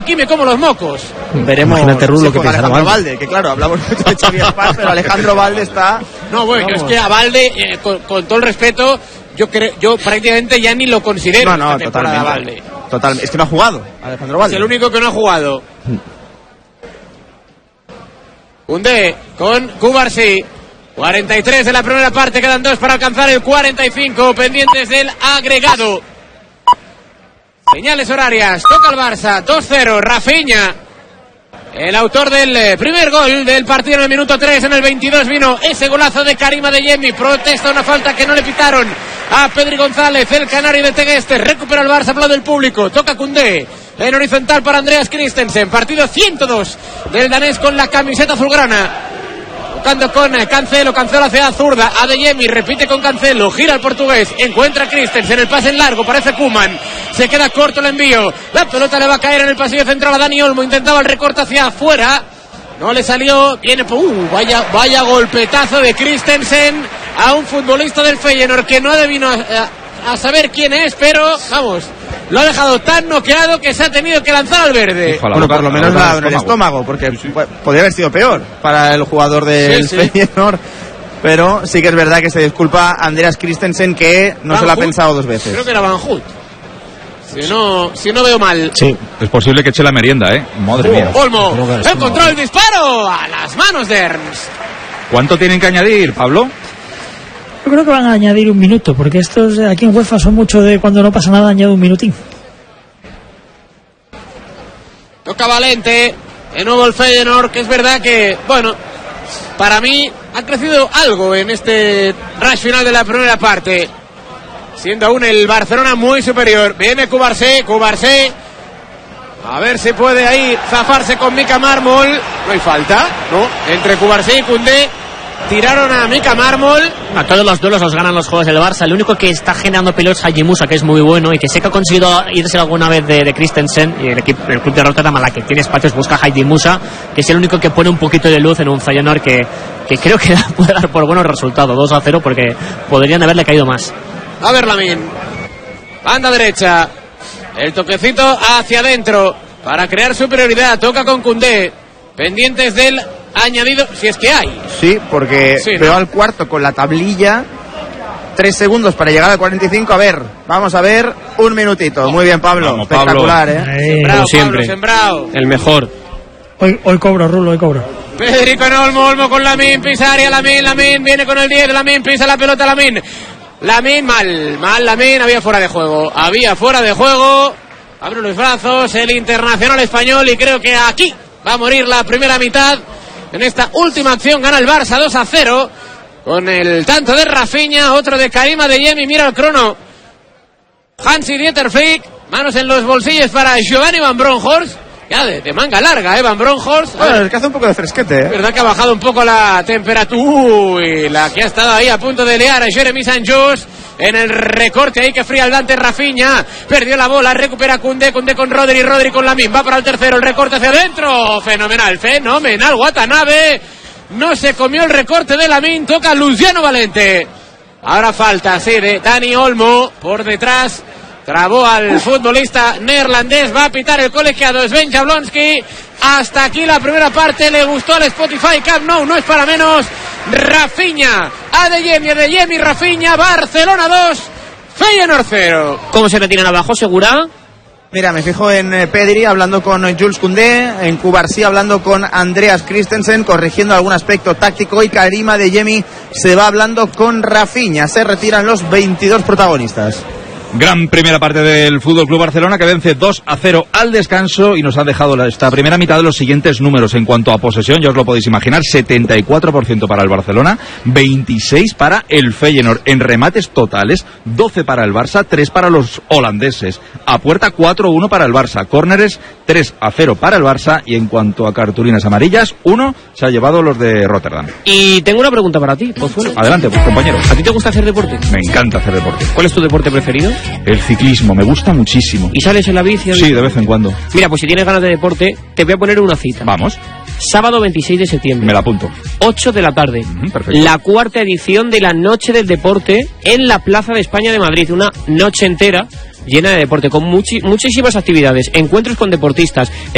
aquí me como los mocos. Veremos. Imagínate, Rulo, que piensa Alejandro Valde, que claro, hablamos mucho de Xavi Esparz, pero Alejandro Valde está... No, bueno, yo es que a Valde, con todo el respeto, yo prácticamente ya ni lo considero. No, totalmente. Totalmente. Es que no ha jugado Alejandro Valde. Es el único que no ha jugado. Koundé con Cubarsí. 43 de la primera parte, quedan 2 para alcanzar el 45, pendientes del agregado. Señales horarias, toca el Barça, 2-0, Rafinha, el autor del primer gol del partido en el minuto 3, en el 22 vino ese golazo de Karim Adeyemi, protesta una falta que no le pitaron a Pedri González, el canario de Tegueste, recupera el Barça, aplaude el público, toca Koundé, en horizontal para Andreas Christensen, partido 102 del danés con la camiseta azulgrana. Buscando con Cancelo hacia zurda, Adeyemi repite con Cancelo, gira el portugués, encuentra a Christensen, el pase en largo, parece Koeman, se queda corto el envío, la pelota le va a caer en el pasillo central a Dani Olmo, intentaba el recorte hacia afuera, no le salió, viene, vaya golpetazo de Christensen a un futbolista del Feyenoord que no adivino a saber quién es, pero vamos, lo ha dejado tan noqueado que se ha tenido que lanzar al verde. Bueno, por lo menos la en el estómago, porque podría haber sido peor para el jugador del Feyenoord. Pero sí que es verdad que se disculpa Andreas Christensen, que no se lo ha pensado 2 veces. Creo que era Van Hout. Si no veo mal. Sí, es posible que eche la merienda, madre mía. Olmo, encontró el disparo a las manos de Ernst. ¿Cuánto tienen que añadir, Pablo? Yo creo que van a añadir 1 minuto, porque estos aquí en UEFA son mucho de cuando no pasa nada, añado 1 minutín. Toca Valente, de nuevo el Feyenoord, que es verdad que, bueno, para mí ha crecido algo en este rush final de la primera parte, siendo aún el Barcelona muy superior. Viene Cubarsí, a ver si puede ahí zafarse con Mika Mármol. No hay falta, ¿no? Entre Cubarsí y Koundé tiraron a Mika Mármol. A todos los duelos los ganan los juegos del Barça. El único que está generando peligros es Haji Musa, que es muy bueno y que sé que ha conseguido irse alguna vez de Christensen, y el club de Rotterdam, a la que tiene espacios, busca a Haji Musa, que es el único que pone un poquito de luz en un Feyenoord que creo que puede dar por buenos resultados. 2-0, porque podrían haberle caído más. A ver, Lamine, banda derecha, el toquecito hacia adentro para crear superioridad. Toca con Koundé, pendientes del añadido, si es que hay. Sí, porque veo al cuarto con la tablilla, 3 segundos para llegar al 45. A ver, vamos a ver, 1 minutito. Muy bien, Pablo. Vamos, espectacular, Pablo. Sembrado, como siempre. Pablo, sembrado. El mejor. Hoy cobro, Rulo, hoy cobro. Pedri con Olmo con Lamine, pisa área, Lamine viene con el 10, Lamine pisa la pelota, Lamine, mal Lamine, había fuera de juego, abre los brazos el internacional español, y creo que aquí va a morir la primera mitad. En esta última acción gana el Barça 2-0 con el tanto de Rafinha, otro de Karim Adeyemi. Mira el crono Hansi-Dieter Flick, manos en los bolsillos para Giovanni Van Bronckhorst, ya de manga larga, Van Bronckhorst. Bueno, es que hace un poco de fresquete, Es verdad que ha bajado un poco la temperatura, y la que ha estado ahí a punto de liar a Jeremy Sanjos en el recorte ahí que fría el Dante. Rafinha perdió la bola, recupera Koundé con Rodri con Lamine, va para el tercero, el recorte hacia adentro, fenomenal, Watanabe no se comió el recorte de Lamine, toca Luciano Valente. Ahora falta, de Dani Olmo por detrás, trabó al futbolista neerlandés, va a pitar el colegiado Sven Jablonski. Hasta aquí la primera parte, le gustó al Spotify Camp Nou, no es para menos. Rafinha, Adeyemi, Rafinha, Barcelona 2, Feyenoord 0. ¿Cómo se retiran abajo, Segura? Mira, me fijo en Pedri hablando con Jules Koundé, en Cubarsí hablando con Andreas Christensen, corrigiendo algún aspecto táctico, y Karim Adeyemi se va hablando con Rafinha. Se retiran los 22 protagonistas. Gran primera parte del Fútbol Club Barcelona, que vence 2-0 al descanso, y nos ha dejado esta primera mitad de los siguientes números. En cuanto a posesión, ya os lo podéis imaginar, 74% para el Barcelona, 26% para el Feyenoord. En remates totales, 12 para el Barça, 3 para los holandeses. A puerta, 4-1 para el Barça. Córneres, 3-0 para el Barça. Y en cuanto a cartulinas amarillas, 1 se ha llevado los de Rotterdam. Y tengo una pregunta para ti, Pozuelo. Adelante, pues, compañero. ¿A ti te gusta hacer deporte? Me encanta hacer deporte. ¿Cuál es tu deporte preferido? El ciclismo, me gusta muchísimo. ¿Y sales en la bici? Sí, de vez en cuando. Mira, pues si tienes ganas de deporte, te voy a poner una cita. Vamos. Sábado 26 de septiembre. Me la apunto. 8 de la tarde. Perfecto. La 4ª edición de la Noche del Deporte en la Plaza de España de Madrid. Una noche entera llena de deporte, con muchísimas actividades, encuentros con deportistas,